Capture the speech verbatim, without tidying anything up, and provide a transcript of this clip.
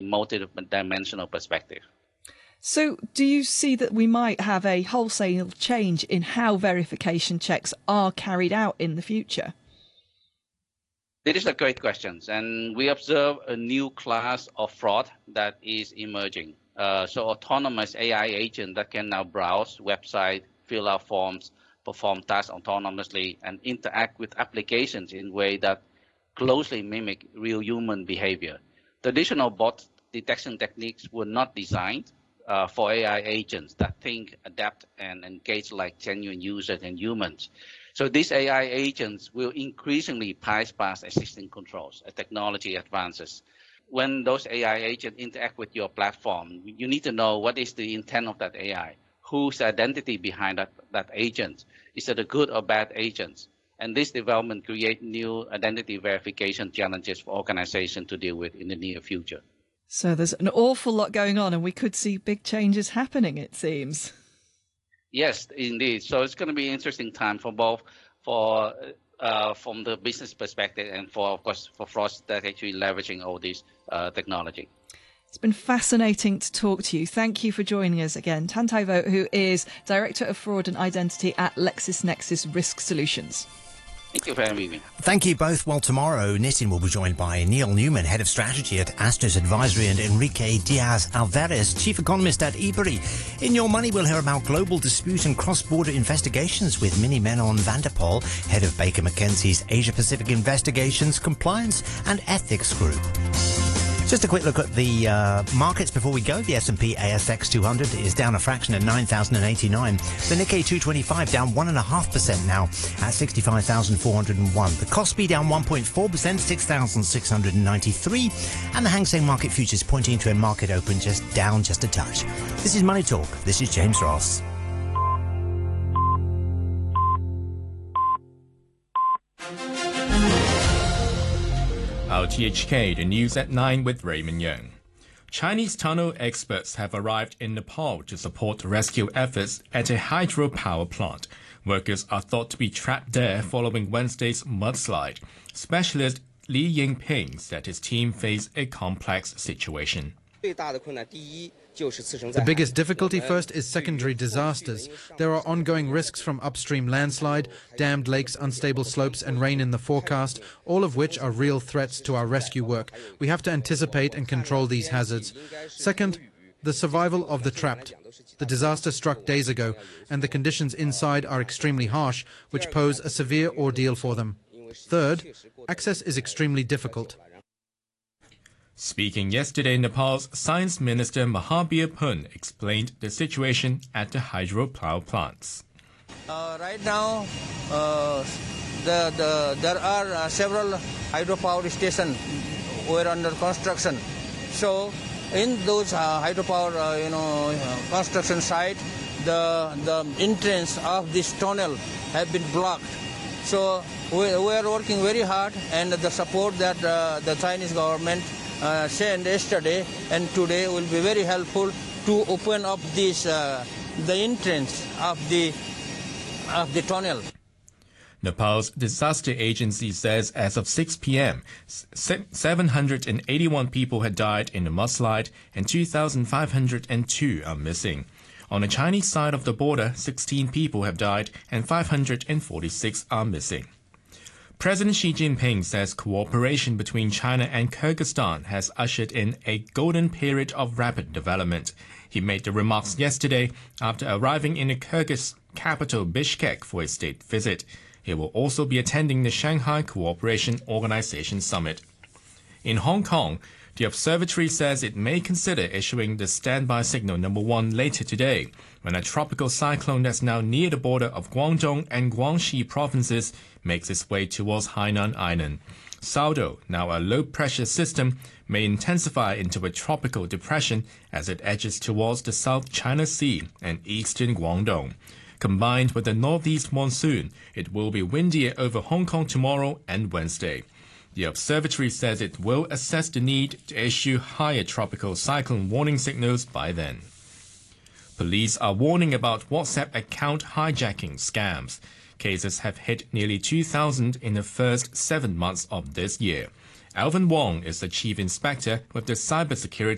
multi-dimensional perspective. So do you see that we might have a wholesale change in how verification checks are carried out in the future? It is a great question, and we observe a new class of fraud that is emerging. Uh, so autonomous A I agents that can now browse websites, fill out forms, perform tasks autonomously, and interact with applications in a way that closely mimic real human behavior. Traditional bot detection techniques were not designed uh, for A I agents that think, adapt, and engage like genuine users and humans. So these A I agents will increasingly pass past existing controls as technology advances. When those A I agents interact with your platform, you need to know what is the intent of that A I, whose identity behind that, that agent. Is it a good or bad agent? And this development creates new identity verification challenges for organizations to deal with in the near future. So there's an awful lot going on, and we could see big changes happening, it seems. Yes, indeed. So it's going to be an interesting time for both, for uh, from the business perspective, and for, of course, for fraudsters that actually leveraging all this uh, technology. It's been fascinating to talk to you. Thank you for joining us again. Tan Tai Vo, who is Director of Fraud and Identity at LexisNexis Risk Solutions. Thank you for having me. Thank you both. Well, tomorrow, Nitin will be joined by Neil Newman, Head of Strategy at Astos Advisory, and Enrique Diaz-Alvarez, Chief Economist at Ebury. In Your Money, we'll hear about global dispute and cross-border investigations with Minnie Menon van der Pol, Head of Baker McKenzie's Asia-Pacific Investigations, Compliance and Ethics Group. Just a quick look at the uh, markets before we go. The S and P A S X two hundred is down a fraction at nine thousand eighty-nine. The Nikkei two twenty-five down one point five percent now at sixty-five thousand four hundred one. The Kospi down one point four percent, six thousand six hundred ninety-three. And the Hang Seng Market Futures pointing to a market open just down just a touch. This is Money Talk. This is James Ross. Our T H K, the news at nine with Raymond Young. Chinese tunnel experts have arrived in Nepal to support rescue efforts at a hydropower plant. Workers are thought to be trapped there following Wednesday's mudslide. Specialist Li Yingping said his team faced a complex situation. The biggest difficulty first is secondary disasters. There are ongoing risks from upstream landslide, dammed lakes, unstable slopes and rain in the forecast, all of which are real threats to our rescue work. We have to anticipate and control these hazards. Second, the survival of the trapped. The disaster struck days ago, and the conditions inside are extremely harsh, which pose a severe ordeal for them. Third, access is extremely difficult. Speaking yesterday, Nepal's Science Minister Mahabir Pun explained the situation at the hydropower plants. Uh, right now, uh, the, the, there are uh, several hydropower stations were under construction. So, in those uh, hydropower, uh, you know, uh, construction site, the the entrance of this tunnel have been blocked. So, we, we are working very hard, and the support that uh, the Chinese government Uh, sent yesterday and today will be very helpful to open up this uh, the entrance of the of the tunnel. Nepal's disaster agency says as of six p.m., seven hundred eighty-one people had died in the mudslide and two thousand five hundred two are missing. On the Chinese side of the border, sixteen people have died and five hundred forty-six are missing. President Xi Jinping says cooperation between China and Kyrgyzstan has ushered in a golden period of rapid development. He made the remarks yesterday after arriving in the Kyrgyz capital Bishkek for a state visit. He will also be attending the Shanghai Cooperation Organization Summit. In Hong Kong, the observatory says it may consider issuing the standby signal number one later today, when a tropical cyclone that's now near the border of Guangdong and Guangxi provinces makes its way towards Hainan Island. Saudo, now a low-pressure system, may intensify into a tropical depression as it edges towards the South China Sea and eastern Guangdong. Combined with the northeast monsoon, it will be windier over Hong Kong tomorrow and Wednesday. The observatory says it will assess the need to issue higher tropical cyclone warning signals by then. Police are warning about WhatsApp account hijacking scams. Cases have hit nearly two thousand in the first seven months of this year. Alvin Wong is the chief inspector with the Cybersecurity